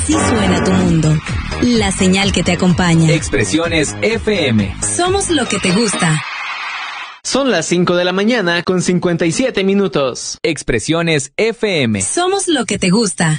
Así suena tu mundo. La señal que te acompaña. Expresiones FM. Somos lo que te gusta. Son las 5 de la mañana con 57 minutos. Expresiones FM. Somos lo que te gusta.